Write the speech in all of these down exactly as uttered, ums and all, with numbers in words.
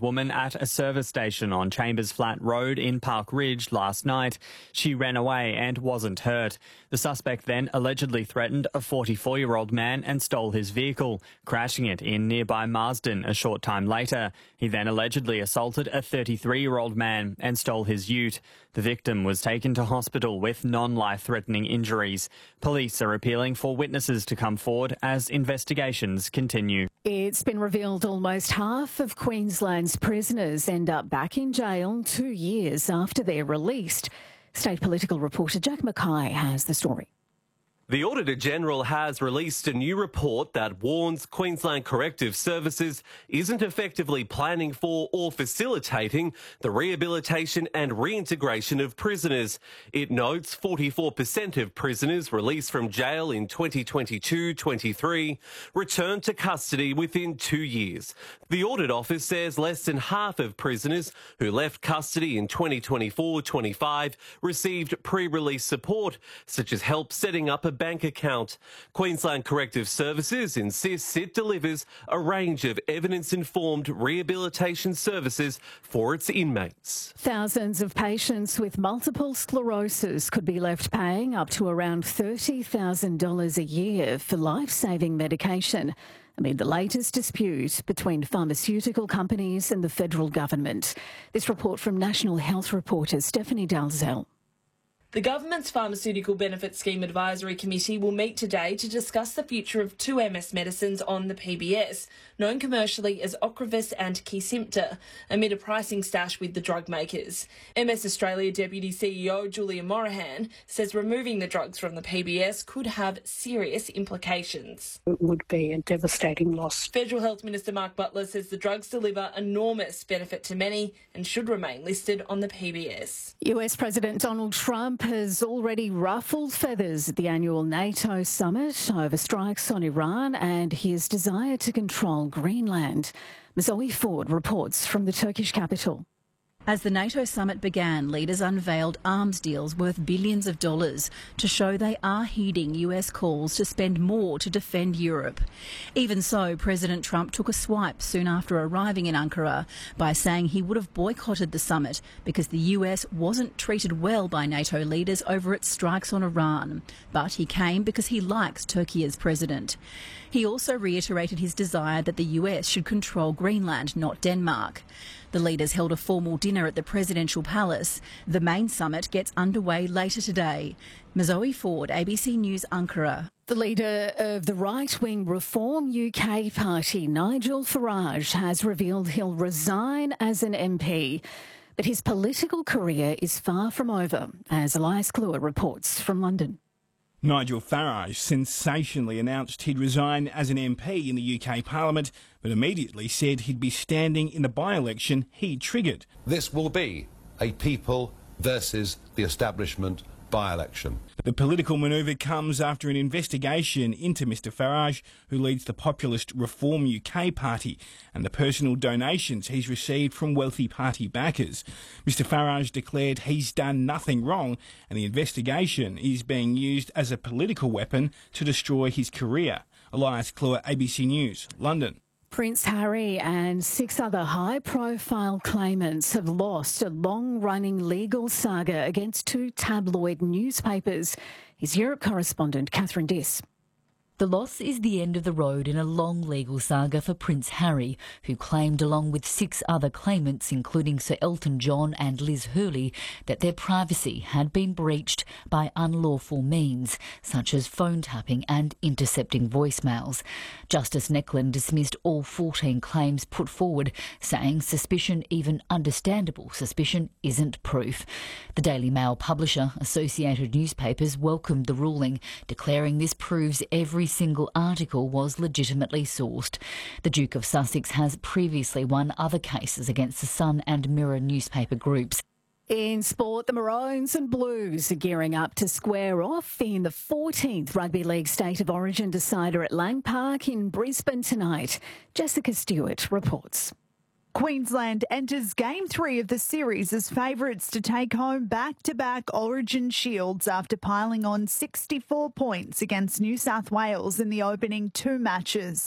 woman at a service station on Chambers Flat Road in Park Ridge last night. She ran away and wasn't hurt. The suspect then allegedly threatened a forty-four-year-old man and stole his vehicle, crashing it in nearby Marsden a short time later. He then allegedly assaulted a thirty-three-year-old man and stole his ute. The victim was taken to hospital with non-life-threatening injuries. Police are appealing for witnesses to come forward as investigations continue. It's been revealed almost half of Queensland's prisoners end up back in jail two years after they're released. State political reporter Jack Mackay has the story. The Auditor-General has released a new report that warns Queensland Corrective Services isn't effectively planning for or facilitating the rehabilitation and reintegration of prisoners. It notes forty-four percent of prisoners released from jail in twenty twenty-two twenty-three returned to custody within two years. The Audit Office says less than half of prisoners who left custody in twenty twenty-four twenty-five received pre-release support, such as help setting up a bank account. Queensland Corrective Services insists it delivers a range of evidence-informed rehabilitation services for its inmates. Thousands of patients with multiple sclerosis could be left paying up to around thirty thousand dollars a year for life-saving medication amid the latest dispute between pharmaceutical companies and the federal government. This report from National Health reporter Stephanie Dalzell. The government's Pharmaceutical Benefits Scheme Advisory Committee will meet today to discuss the future of two M S medicines on the P B S, known commercially as Ocrevus and Kesimpta, amid a pricing stash with the drug makers. M S Australia Deputy C E O Julia Morahan says removing the drugs from the P B S could have serious implications. It would be a devastating loss. Federal Health Minister Mark Butler says the drugs deliver enormous benefit to many and should remain listed on the P B S. U S President Donald Trump has already ruffled feathers at the annual NATO summit over strikes on Iran and his desire to control Greenland. Zoe Ford reports from the Turkish capital. As the NATO summit began, leaders unveiled arms deals worth billions of dollars to show they are heeding U S calls to spend more to defend Europe. Even so, President Trump took a swipe soon after arriving in Ankara by saying he would have boycotted the summit because the U S wasn't treated well by NATO leaders over its strikes on Iran. But he came because he likes Turkey as president. He also reiterated his desire that the U S should control Greenland, not Denmark. The leaders held a formal dinner at the presidential palace. The main summit gets underway later today. Zoe Ford, A B C News, Ankara. The leader of the right-wing Reform U K party, Nigel Farage, has revealed he'll resign as an M P. But his political career is far from over, as Elias Kluwer reports from London. Nigel Farage sensationally announced he'd resign as an M P in the U K Parliament, but immediately said he'd be standing in the by-election he triggered. This will be a people versus the establishment by-election. The political manoeuvre comes after an investigation into Mr Farage, who leads the populist Reform U K party, and the personal donations he's received from wealthy party backers. Mr Farage declared he's done nothing wrong, and the investigation is being used as a political weapon to destroy his career. Elias Kluwer, A B C News, London. Prince Harry and six other high-profile claimants have lost a long-running legal saga against two tabloid newspapers. His Europe correspondent, Catherine Diss. The loss is the end of the road in a long legal saga for Prince Harry, who claimed, along with six other claimants, including Sir Elton John and Liz Hurley, that their privacy had been breached by unlawful means, such as phone tapping and intercepting voicemails. Justice Necklin dismissed all fourteen claims put forward, saying suspicion, even understandable suspicion, isn't proof. The Daily Mail publisher, Associated Newspapers, welcomed the ruling, declaring this proves every single article was legitimately sourced. The Duke of Sussex has previously won other cases against the Sun and Mirror newspaper groups. In sport, the Maroons and Blues are gearing up to square off in the fourteenth Rugby League State of Origin decider at Lang Park in Brisbane tonight. Jessica Stewart reports. Queensland enters Game three of the series as favourites to take home back-to-back Origin shields after piling on sixty-four points against New South Wales in the opening two matches.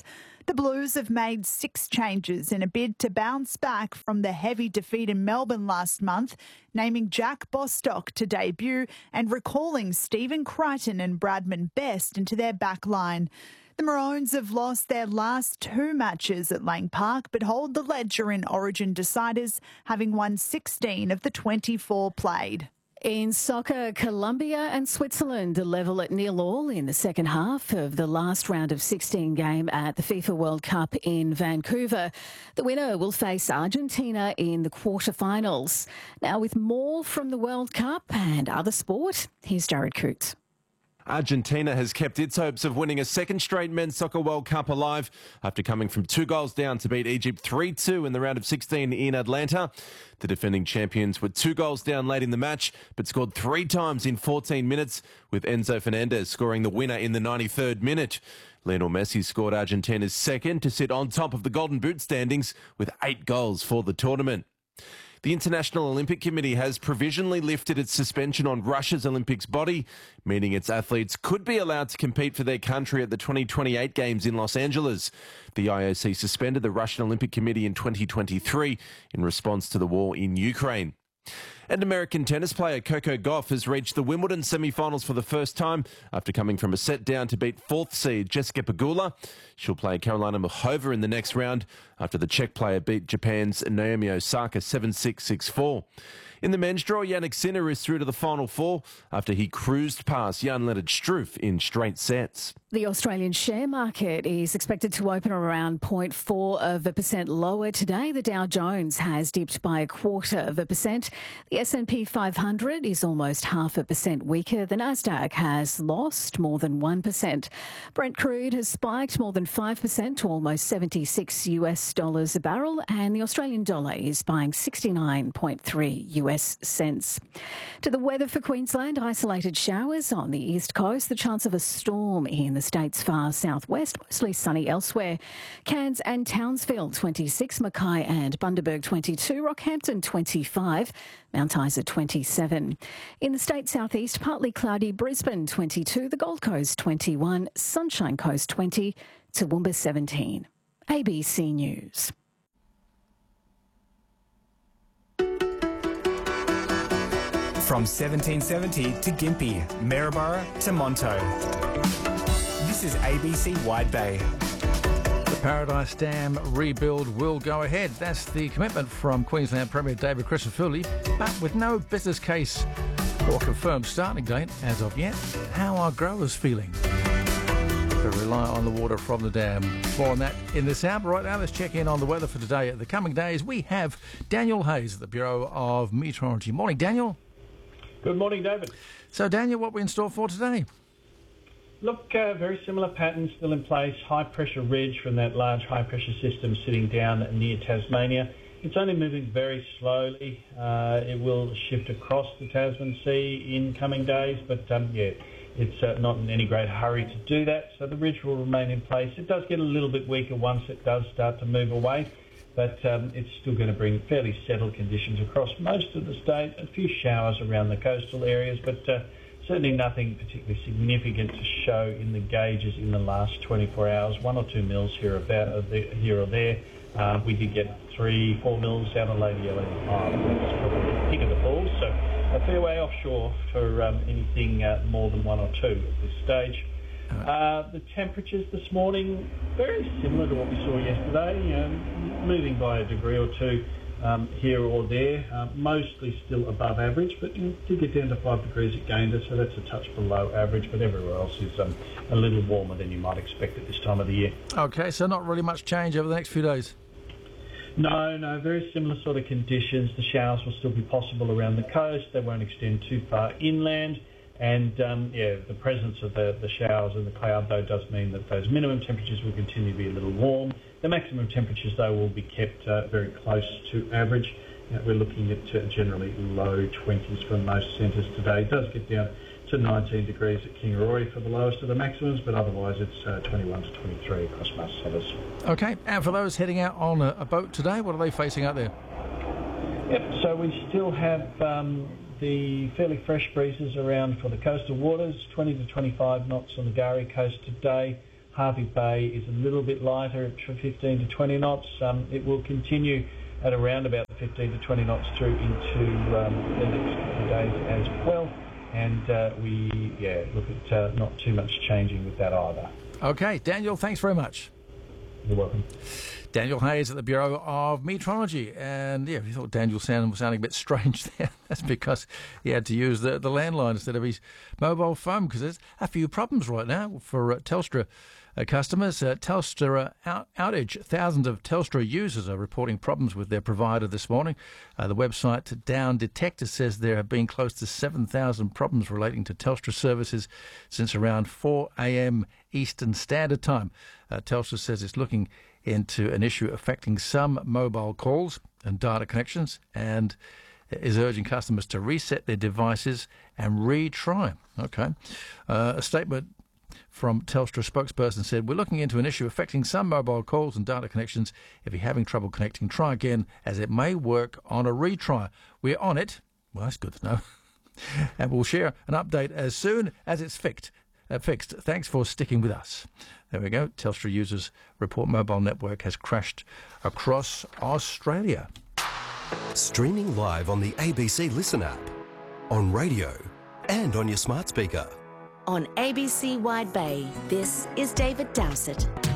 The Blues have made six changes in a bid to bounce back from the heavy defeat in Melbourne last month, naming Jack Bostock to debut and recalling Stephen Crichton and Bradman Best into their back line. The Maroons have lost their last two matches at Lang Park but hold the ledger in Origin deciders, having won sixteen of the twenty-four played. In soccer, Colombia and Switzerland are level at nil all in the second half of the last round of sixteen game at the FIFA World Cup in Vancouver. The winner will face Argentina in the quarterfinals. Now, with more from the World Cup and other sport, here's Jared Coots. Argentina has kept its hopes of winning a second straight Men's Soccer World Cup alive after coming from two goals down to beat Egypt three two in the round of sixteen in Atlanta. The defending champions were two goals down late in the match, but scored three times in fourteen minutes, with Enzo Fernandez scoring the winner in the ninety-third minute. Lionel Messi scored Argentina's second to sit on top of the Golden Boot standings with eight goals for the tournament. The International Olympic Committee has provisionally lifted its suspension on Russia's Olympics body, meaning its athletes could be allowed to compete for their country at the twenty twenty-eight Games in Los Angeles. The I O C suspended the Russian Olympic Committee in twenty twenty-three in response to the war in Ukraine. And American tennis player Coco Gauff has reached the Wimbledon semi-finals for the first time after coming from a set down to beat fourth seed Jessica Pegula. She'll play Karolina Muchova in the next round after the Czech player beat Japan's Naomi Osaka seven six, six four. In the men's draw, Jannik Sinner is through to the final four after he cruised past Jan-Lennard Struff in straight sets. The Australian share market is expected to open around zero point four of a percent lower today. The Dow Jones has dipped by a quarter of a percent. The S and P five hundred is almost half a percent weaker. The Nasdaq has lost more than one percent. Brent crude has spiked more than five percent to almost seventy-six US dollars a barrel, and the Australian dollar is buying sixty-nine point three US cents. To the weather for Queensland, isolated showers on the east coast, the chance of a storm in the state's far southwest, mostly sunny elsewhere. Cairns and Townsville twenty-six, Mackay and Bundaberg twenty-two, Rockhampton twenty-five, Mount Isa twenty-seven. In the state southeast, partly cloudy, Brisbane twenty-two, the Gold Coast twenty-one, Sunshine Coast twenty, Toowoomba seventeen. A B C News. From seventeen seventy to Gympie, Maryborough to Monto. This is A B C Wide Bay. The Paradise Dam rebuild will go ahead. That's the commitment from Queensland Premier David Crisafulli, but with no business case or confirmed starting date as of yet. How are growers feeling? To rely on the water from the dam. More on that in this hour. But right now, let's check in on the weather for today. The coming days, we have Daniel Hayes at the Bureau of Meteorology. Morning, Daniel. Good morning, David. So, Daniel, what are we in store for today? Look, uh, very similar pattern still in place. High-pressure ridge from that large high-pressure system sitting down near Tasmania. It's only moving very slowly. Uh, it will shift across the Tasman Sea in coming days, but um, yeah, it's uh, not in any great hurry to do that. So the ridge will remain in place. It does get a little bit weaker once it does start to move away, but um, it's still going to bring fairly settled conditions across most of the state. A few showers around the coastal areas, but uh, certainly nothing particularly significant to show in the gauges in the last twenty-four hours. One or two mils here, about, here or there. Uh, we did get three, four mils out of Lady Ellen Island. That's probably the peak of the falls. So a fair way offshore for um, anything uh, more than one or two at this stage. Uh, the temperatures this morning, very similar to what we saw yesterday, um, moving by a degree or two um, here or there, uh, mostly still above average, but you know, did get down to five degrees at Gayndah, so that's a touch below average, but everywhere else is um, a little warmer than you might expect at this time of the year. Okay, so not really much change over the next few days? No, no, very similar sort of conditions. The showers will still be possible around the coast. They won't extend too far inland. And, um, yeah, the presence of the, the showers and the cloud, though, does mean that those minimum temperatures will continue to be a little warm. The maximum temperatures, though, will be kept uh, very close to average. You know, we're looking at uh, generally low twenties for most centres today. It does get down to nineteen degrees at Kingaroy for the lowest of the maximums, but otherwise it's uh, twenty-one to twenty-three across most centres. Okay, and for those heading out on a, a boat today, what are they facing out there? Yep, so we still have um, the fairly fresh breezes around for the coastal waters, twenty to twenty-five knots on the Gari coast today, Hervey Bay is a little bit lighter for fifteen to twenty knots. Um, it will continue at around about fifteen to twenty knots through into um, the next couple of days as well. And uh, we, yeah, look at uh, not too much changing with that either. Okay, Daniel, thanks very much. You're welcome. Daniel Hayes at the Bureau of Meteorology. And yeah, if you thought Daniel sound, was sounding a bit strange there, that's because he had to use the, the landline instead of his mobile phone, because there's a few problems right now for uh, Telstra uh, customers. Uh, Telstra uh, out, outage. Thousands of Telstra users are reporting problems with their provider this morning. Uh, the website Down Detector says there have been close to seven thousand problems relating to Telstra services since around four a.m. Eastern Standard Time. Uh, Telstra says it's looking into an issue affecting some mobile calls and data connections, and is urging customers to reset their devices and retry. Okay. Uh, a statement from Telstra spokesperson said, "We're looking into an issue affecting some mobile calls and data connections. If you're having trouble connecting, try again, as it may work on a retry. We're on it." Well, that's good to know. And we'll share an update as soon as it's fixed. Uh, fixed. Thanks for sticking with us. There we go. Telstra users report mobile network has crashed across Australia. Streaming live on the A B C Listen app, on radio and on your smart speaker. On A B C Wide Bay, this is David Dowsett.